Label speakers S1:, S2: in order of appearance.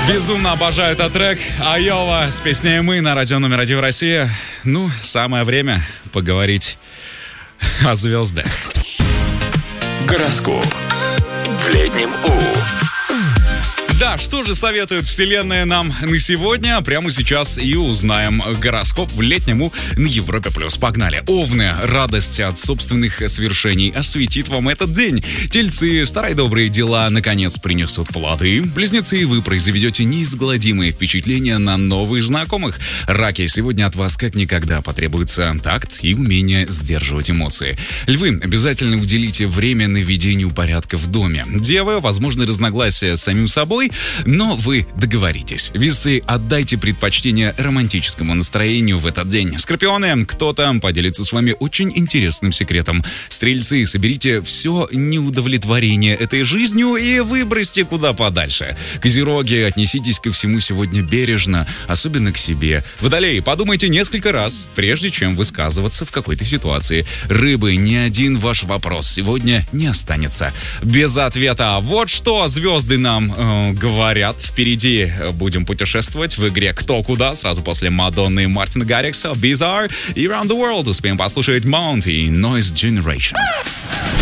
S1: Безумно обожаю этот трек. Айова с песней «Мы» на радио номер 1 в России. Ну, самое время поговорить о звездах.
S2: Гороскоп в летнем У.
S1: Да, что же советует Вселенная нам на сегодня? Прямо сейчас и узнаем гороскоп в летнему на Европе+. Погнали. Овны, радость от собственных свершений осветит вам этот день. Тельцы, старые добрые дела наконец принесут плоды. Близнецы, вы произведете неизгладимые впечатления на новых знакомых. Раки, сегодня от вас как никогда потребуется такт и умение сдерживать эмоции. Львы, обязательно уделите время наведению порядка в доме. Девы, возможно, разногласия с самим собой, но вы договоритесь. Весы, отдайте предпочтение романтическому настроению в этот день. Скорпионы, кто-то поделится с вами очень интересным секретом. Стрельцы, соберите все неудовлетворение этой жизнью и выбросьте куда подальше. Козероги, отнеситесь ко всему сегодня бережно, особенно к себе. Водолеи, подумайте несколько раз, прежде чем высказываться в какой-то ситуации. Рыбы, ни один ваш вопрос сегодня не останется без ответа. Вот что звезды нам говорят. Впереди будем путешествовать в игре «Кто куда?» сразу после Мадонны и Мартина Гаррикса, Bizarre и Around the World. Успеем послушать Mount и Noise Generation.